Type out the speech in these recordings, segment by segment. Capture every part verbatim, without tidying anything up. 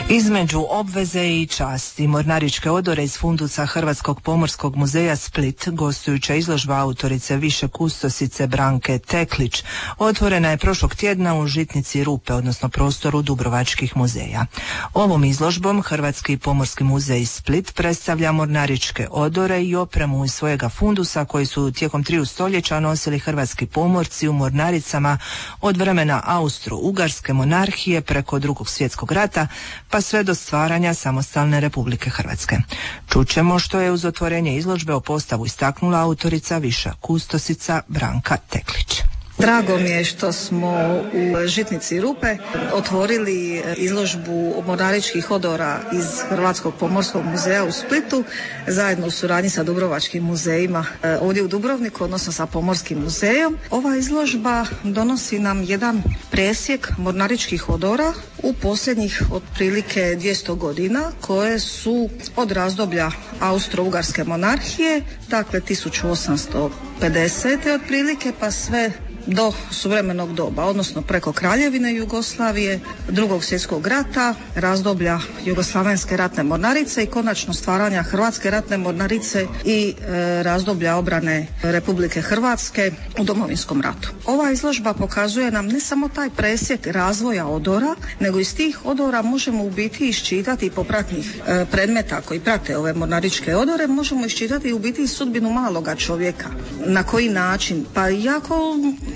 Između obveze i časti mornaričke odore iz fundusa Hrvatskog pomorskog muzeja Split, gostujuća izložba autorice više kustosice Branke Teklić otvorena je prošlog tjedna u Žitnici Rupe, odnosno prostoru Dubrovačkih muzeja. Ovom izložbom Hrvatski pomorski muzej Split predstavlja mornaričke odore i opremu iz svojega fundusa koji su tijekom triju stoljeća nosili hrvatski pomorci u mornaricama od vremena Austro-Ugarske monarhije preko Drugog svjetskog rata pa sve do stvaranja samostalne Republike Hrvatske. Čućemo što je uz otvorenje izložbe o postavu istaknula autorica viša kustosica Branka Teklić. Drago mi je što smo u Žitnici Rupe otvorili izložbu mornaričkih odora iz Hrvatskog pomorskog muzeja u Splitu zajedno u suradnji sa Dubrovačkim muzejima ovdje u Dubrovniku, odnosno sa Pomorskim muzejom. Ova izložba donosi nam jedan presjek mornaričkih odora u posljednjih otprilike dvjesto godina koje su od razdoblja Austro-Ugarske monarhije, dakle tisuću osamsto pedesete otprilike pa sve do suvremenog doba, odnosno preko Kraljevine Jugoslavije, Drugog svjetskog rata, razdoblja Jugoslavenske ratne mornarice i konačno stvaranja Hrvatske ratne mornarice i e, razdoblja obrane Republike Hrvatske u Domovinskom ratu. Ova izložba pokazuje nam ne samo taj presjek razvoja odora, nego iz tih odora možemo u biti iščitati popratnih e, predmeta koji prate ove mornaričke odore, možemo iščitati u biti sudbinu maloga čovjeka. Na koji način? Pa jako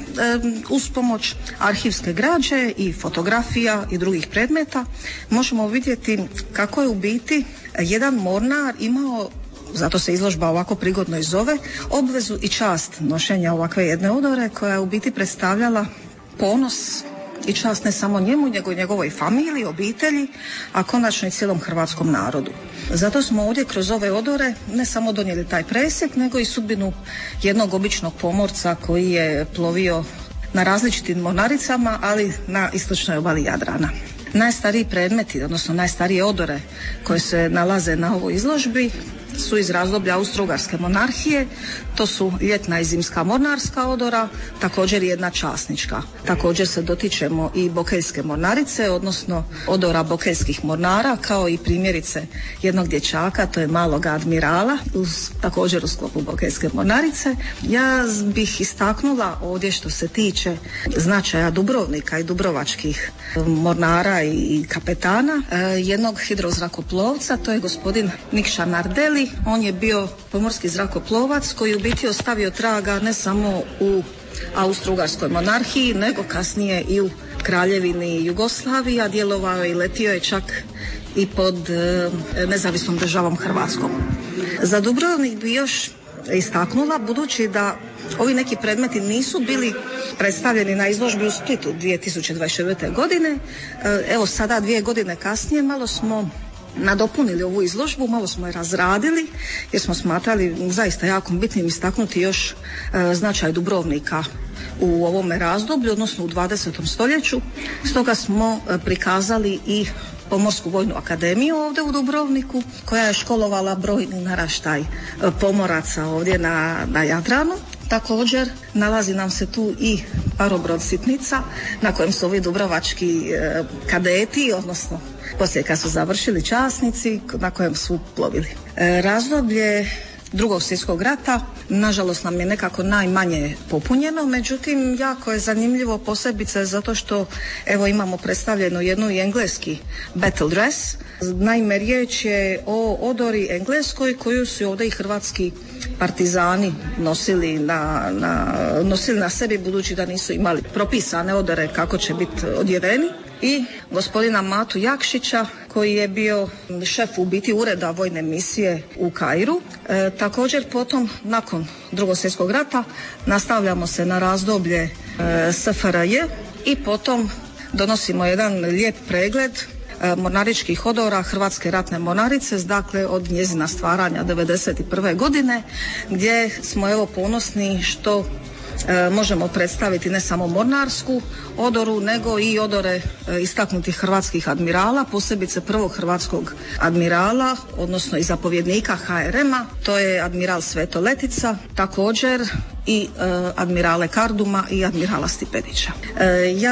uz pomoć arhivske građe i fotografija i drugih predmeta možemo vidjeti kako je u biti jedan mornar imao, zato se izložba ovako prigodno i zove, obvezu i čast nošenja ovakve jedne odore koja je u biti predstavljala ponos i čast ne samo njemu, nego i njegovoj familiji, obitelji, a konačno i cijelom hrvatskom narodu. Zato smo ovdje kroz ove odore ne samo donijeli taj presjek, nego i sudbinu jednog običnog pomorca koji je plovio na različitim mornaricama, ali na istočnoj obali Jadrana. Najstariji predmeti, odnosno najstarije odore koje se nalaze na ovoj izložbi su iz razdoblja Austro-Ugarske monarhije, to su ljetna i zimska mornarska odora, također jedna časnička. Također se dotičemo i bokeljske mornarice, odnosno odora bokeljskih mornara, kao i primjerice jednog dječaka, to je malog admirala, uz, također u sklopu bokeljske mornarice. Ja bih istaknula ovdje što se tiče značaja Dubrovnika i dubrovačkih mornara i kapetana, jednog hidrozrakoplovca, to je gospodin Nikša Nardeli. On je bio pomorski zrakoplovac koji u biti ostavio traga ne samo u Austro-Ugarskoj monarhiji, nego kasnije i u Kraljevini Jugoslavije, a djelovao je i letio je čak i pod e, nezavisnom državom Hrvatskom. Za Dubrovnik bi još istaknula, budući da ovi neki predmeti nisu bili predstavljeni na izložbi u Splitu dvije tisuće dvadeset četvrte. godine, evo sada dvije godine kasnije malo smo nadopunili ovu izložbu, malo smo je razradili jer smo smatrali zaista jako bitnim istaknuti još e, značaj Dubrovnika u ovome razdoblju, odnosno u dvadesetom stoljeću. Stoga smo e, prikazali i Pomorsku vojnu akademiju ovdje u Dubrovniku, koja je školovala brojni naraštaj e, pomoraca ovdje na, na Jadranu. Također nalazi nam se tu i parobrod Sitnica na kojem su ovi dubrovački e, kadeti, odnosno poslije kad su završili časnici, na kojem su plovili. E, razdoblje Drugog svjetskog rata nažalost nam je nekako najmanje popunjeno, međutim jako je zanimljivo posebice zato što evo imamo predstavljenu jednu i engleski battle dress. Naime, riječ je o odori engleskoj koju su ovdje i hrvatski partizani nosili na, na, nosili na sebi, budući da nisu imali propisane odore kako će biti odjeveni. I gospodina Matu Jakšića koji je bio šef u biti ureda vojne misije u Kairu. E, također potom nakon Drugog svjetskog rata nastavljamo se na razdoblje e, S F R J i potom donosimo jedan lijep pregled e, mornaričkih odora Hrvatske ratne mornarice, dakle od njezina stvaranja devedeset prve. godine, gdje smo evo ponosni što E, možemo predstaviti ne samo mornarsku odoru, nego i odore e, istaknutih hrvatskih admirala, posebice prvog hrvatskog admirala, odnosno i zapovjednika H R M-a, to je admiral Sveto Letica, također i e, admirale Karduma i admirala Stipetića. E, ja